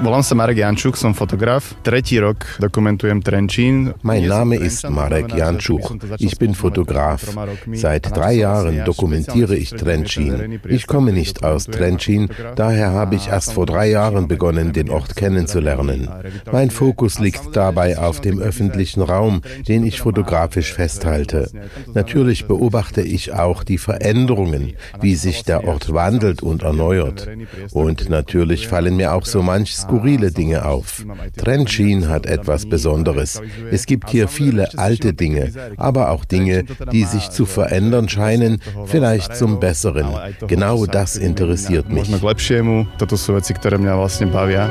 Volám sa Marek Jančuk, som fotograf. 3. rok dokumentujem Trenčín. Mein Name ist Marek Jančuk. Ich bin Fotograf. Seit 3 Jahren dokumentiere ich Trenčín. Ich komme nicht aus Trenčín, daher habe ich erst vor 3 Jahren begonnen, den Ort kennenzulernen. Mein Fokus liegt dabei auf dem öffentlichen Raum, den ich fotografisch festhalte. Natürlich beobachte ich auch die Veränderungen, wie sich der Ort wandelt und erneuert. Und natürlich fallen mir auch so manch skurrile Dinge auf. Trenčín hat etwas Besonderes. Es gibt hier viele alte Dinge, aber auch Dinge, die sich zu verändern scheinen, vielleicht zum Besseren. Genau das interessiert mich. Toto sú veci, ktoré mňa vlastne bavia.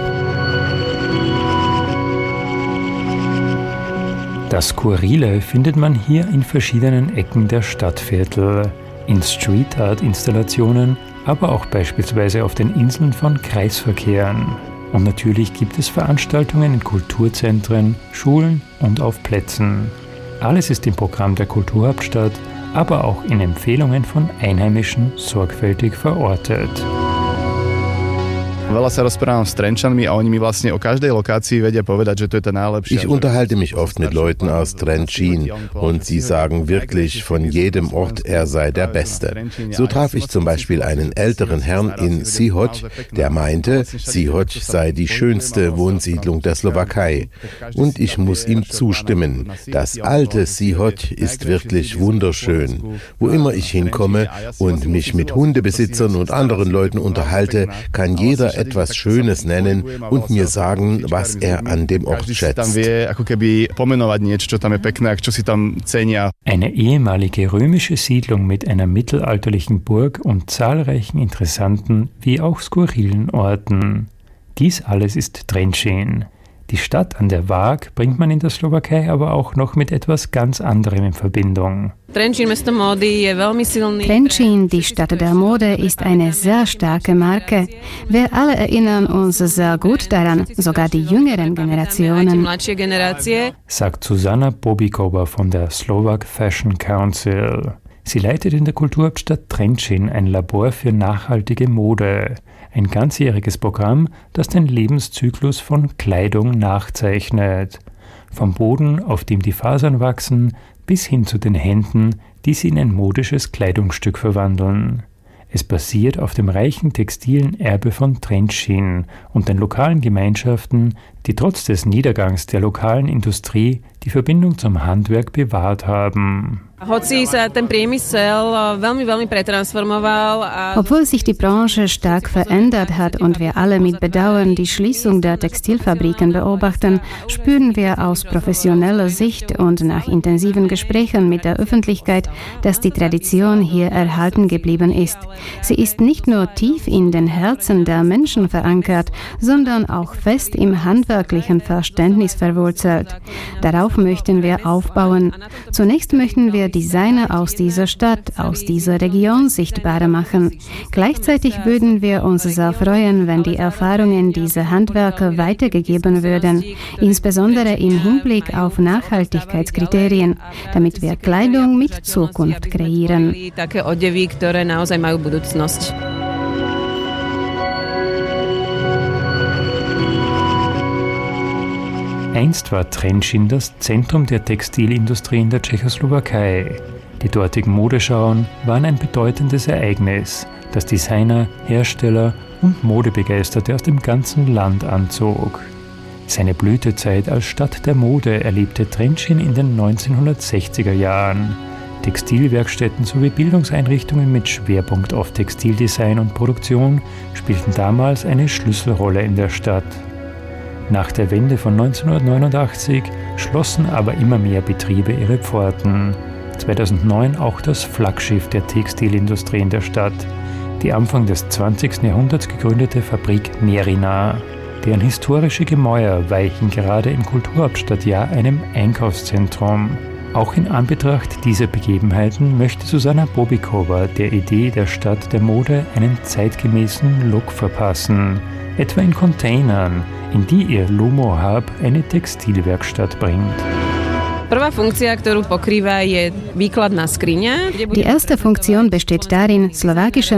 Das Skurrile findet man hier in verschiedenen Ecken der Stadtviertel, in Street-Art-Installationen, aber auch beispielsweise auf den Inseln von Kreisverkehren. Und natürlich gibt es Veranstaltungen in Kulturzentren, Schulen und auf Plätzen. Alles ist im Programm der Kulturhauptstadt, aber auch in Empfehlungen von Einheimischen sorgfältig verortet. Ich unterhalte mich oft mit Leuten aus Trenčín und sie sagen wirklich von jedem Ort, er sei der Beste. So traf ich zum Beispiel einen älteren Herrn in Sihod, der meinte, Sihod sei die schönste Wohnsiedlung der Slowakei. Und ich muss ihm zustimmen. Das alte Sihod ist wirklich wunderschön. Wo immer ich hinkomme und mich mit Hundebesitzern und anderen Leuten unterhalte, kann jeder etwas Schönes nennen und mir sagen, was er an dem Ort schätzt. Eine ehemalige römische Siedlung mit einer mittelalterlichen Burg und zahlreichen interessanten wie auch skurrilen Orten. Dies alles ist Trenčín. Die Stadt an der Waag bringt man in der Slowakei aber auch noch mit etwas ganz anderem in Verbindung. Trenčín, die Stadt der Mode, ist eine sehr starke Marke. Wir alle erinnern uns sehr gut daran, sogar die jüngeren Generationen, sagt Zuzana Bobikova von der Slovak Fashion Council. Sie leitet in der Kulturhauptstadt Trenčín ein Labor für nachhaltige Mode. Ein ganzjähriges Programm, das den Lebenszyklus von Kleidung nachzeichnet. Vom Boden, auf dem die Fasern wachsen, bis hin zu den Händen, die sie in ein modisches Kleidungsstück verwandeln. Es basiert auf dem reichen textilen Erbe von Trenčín und den lokalen Gemeinschaften, die trotz des Niedergangs der lokalen Industrie die Verbindung zum Handwerk bewahrt haben. Obwohl sich die Branche stark verändert hat und wir alle mit Bedauern die Schließung der Textilfabriken beobachten, spüren wir aus professioneller Sicht und nach intensiven Gesprächen mit der Öffentlichkeit, dass die Tradition hier erhalten geblieben ist. Sie ist nicht nur tief in den Herzen der Menschen verankert, sondern auch fest im handwerklichen Verständnis verwurzelt. Darauf möchten wir aufbauen. Zunächst möchten wir Designer aus dieser Stadt, aus dieser Region sichtbar machen. Gleichzeitig würden wir uns sehr freuen, wenn die Erfahrungen dieser Handwerker weitergegeben würden, insbesondere im Hinblick auf Nachhaltigkeitskriterien, damit wir Kleidung mit Zukunft kreieren. Einst war Trenčín das Zentrum der Textilindustrie in der Tschechoslowakei. Die dortigen Modeschauen waren ein bedeutendes Ereignis, das Designer, Hersteller und Modebegeisterte aus dem ganzen Land anzog. Seine Blütezeit als Stadt der Mode erlebte Trenčín in den 1960er Jahren. Textilwerkstätten sowie Bildungseinrichtungen mit Schwerpunkt auf Textildesign und Produktion spielten damals eine Schlüsselrolle in der Stadt. Nach der Wende von 1989 schlossen aber immer mehr Betriebe ihre Pforten. 2009 auch das Flaggschiff der Textilindustrie in der Stadt, die Anfang des 20. Jahrhunderts gegründete Fabrik Nerina. Deren historische Gemäuer weichen gerade im Kulturhauptstadtjahr einem Einkaufszentrum. Auch in Anbetracht dieser Begebenheiten möchte Zuzana Bobikova der Idee der Stadt der Mode einen zeitgemäßen Look verpassen, etwa in Containern, in die ihr Lumo Hub eine Textilwerkstatt bringt. Die erste Funktion besteht darin, slowakische